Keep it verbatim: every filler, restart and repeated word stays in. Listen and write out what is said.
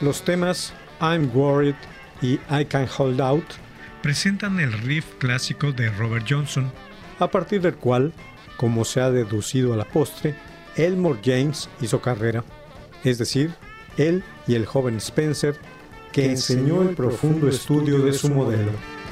Los temas I'm Worried y I Can't Hold Out presentan el riff clásico de Robert Johnson, a partir del cual, como se ha deducido a la postre, Elmore James hizo carrera, es decir, él y el joven Spencer, que enseñó el profundo estudio de su modelo.